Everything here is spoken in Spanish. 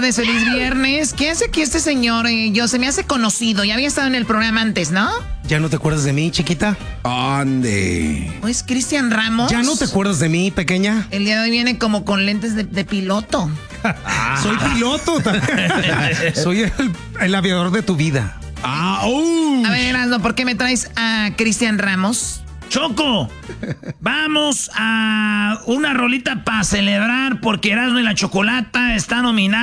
tardes, feliz viernes. ¿Qué hace aquí este señor? Yo se me hace conocido, ya había estado en el programa antes, ¿no? ¿Ya no te acuerdas de mí, chiquita? ¡Ande! Pues Cristian Ramos. ¿Ya no te acuerdas de mí, pequeña? El día de hoy viene como con lentes de piloto. Soy piloto también. Soy el aviador de tu vida. A ver, Erasmo, ¿por qué me traes a Cristian Ramos? Choco, vamos a una rolita para celebrar porque Erasmo y la Chocolata está nominada